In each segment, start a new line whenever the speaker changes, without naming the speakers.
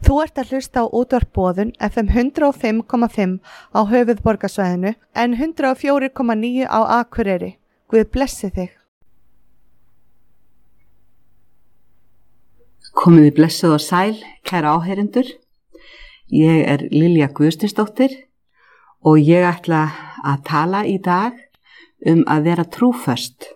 Þú ert að hlusta á útvarp Boðun FM 105,5 á höfuðborgarsvæðinu en 104,9 á Akureyri. Guð blessi þig.
Komiði blessuð og sæl, kæra áheyrendur. Ég Lilja Guðstinsdóttir og ég ætla að tala í dag að vera trúföst.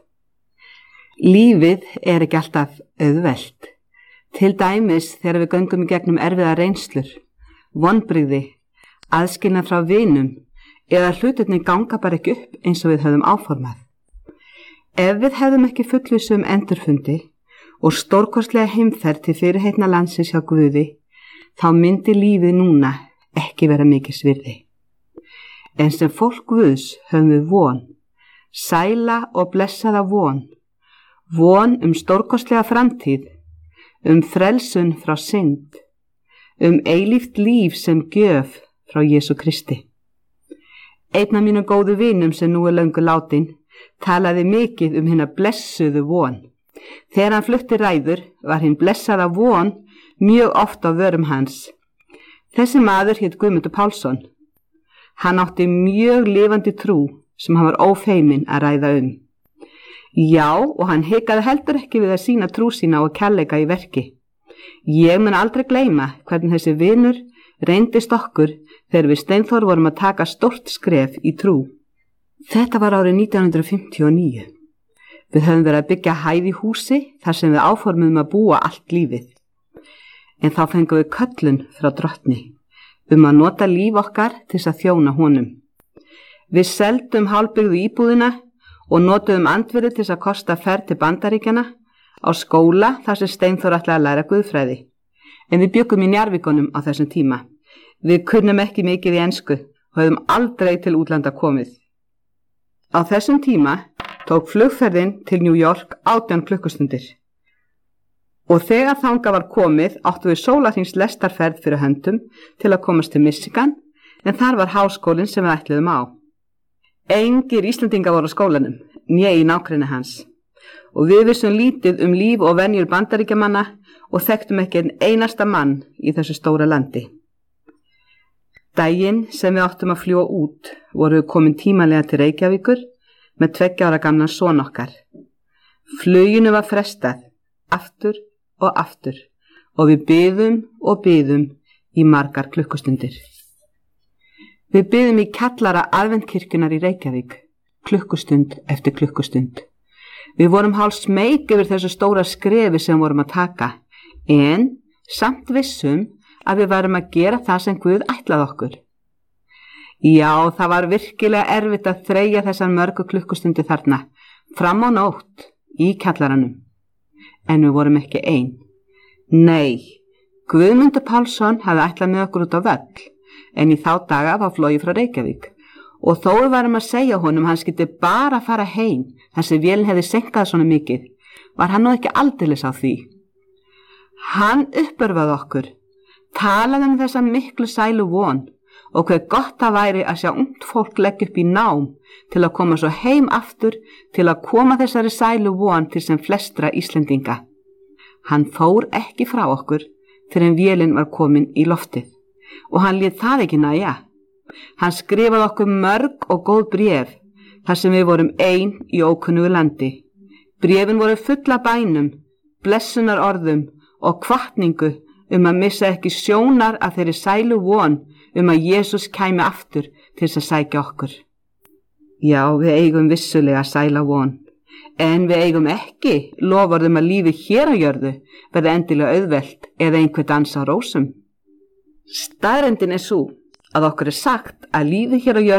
Lífið ekki alltaf auðvelt. Til dæmis þegar við göngum í gegnum erfiða reynslur, vonbrigði, aðskilnað frá vinum eða hlutirnir ganga bara ekki upp eins og við höfum áformað. Ef við hefðum ekki fullvissu endurfundi og stórkostlega heimferð til fyrirheitna landsins hjá Guði, þá myndi lífið núna ekki vera mikils virði. En sem fólk Guðs höfum við von, sæla og blessaða von stórkostlega framtíð, frelsun frá synd, eilíft líf sem gjöf frá Jesú Kristi. Einn af mínum góðu vinum sem nú löngu látin talaði mikið hina blessuðu von. Þegar hann flutti ræður var hinn blessaða von mjög oft á vörum hans. Þessi maður hét Guðmundur Pálsson. Hann átti mjög lifandi trú sem hann var ófeiminn að ræða Já, og hann hikaði heldur ekki við að sýna trú sína og kærleika í verki. Ég mun aldrei gleyma hvernig þessi vinur reyndist okkur þegar við Steinþór vorum að taka stórt skref í trú. Þetta var árið 1959. Við höfum verið að byggja hæð í húsi þar sem við áformum að búa allt lífið. En þá fengum við köllun frá Drottni að nota líf okkar til að þjóna honum. Við seldum hálfbyggðu íbúðina og notuðum andvirði til að kosta ferð til Bandaríkjanna á skóla þar sem Steinþór ætlaði að læra guðfræði. En við bjuggum í Njarðvíkunum á þessum tíma. Við kunnum ekki mikið í ensku og höfðum aldrei til útlanda komið. Á þessum tíma tók flugferðin til New York 18 klukkustundir. Og þegar þangað var komið áttu við sólarhrings lestarferð fyrir höndum til að komast til Michigan, en þar var háskólinn sem við ætluðum á. Engir Íslendingar voru á skólanum, né í nágrenni hans. Og við vissum lítið líf og venjur Bandaríkjamanna og þekktum ekki einn einasta mann í þessu stóra landi. Daginn sem við áttum að fljúga út voru við komin tímalega til Reykjavíkur með 2 ára gamlan son okkar. Fluginu var frestað, aftur og við biðum í margar klukkustundir. Við biðum í kjallara aðventkirkjunnar í Reykjavík, klukkustund eftir klukkustund. Við vorum hálf smeyk yfir þessu stóra skrefi sem vorum að taka, en samt vissum að við varum að gera það sem Guð ætlaði okkur. Já, það var virkilega erfitt að þreyja þessar mörgu klukkustundi þarna, fram á nótt, í kjallaranum. En við vorum ekki ein. Nei, Guðmundur Pálsson hafði ætlað með okkur út á völl, en í þá daga var flogið frá Reykjavík. Og þó við varum að segja honum hann skyldi bara fara heim þar sem vélin hefði senkað svona mikið, var hann nú ekki aldeilis á því. Hann uppörvaði okkur, talaði þessa miklu sælu von og hver gott það væri að sjá ungt fólk leggja upp í nám til að koma svo heim aftur til að koma þessari sælu von til sem flestra Íslendinga. Hann fór ekki frá okkur fyrir en vélin var komin í loftið. Og hann lét það ekki nægja. Hann skrifaði okkur mörg og góð bréf þar sem við vorum ein í ókunnugu landi. Bréfin voru full af bænum, blessunar orðum og hvatningu að missa ekki sjónar af þeirri sælu von að Jesús kæmi aftur til að sækja okkur. Já, við eigum vissulega sæla von, en við eigum ekki loforðum að lífið hér á jörðu verði endilega auðvelt eða einhver dans á rósum. Staðreyndin sú að okkur sagt að lífið hér á jörðu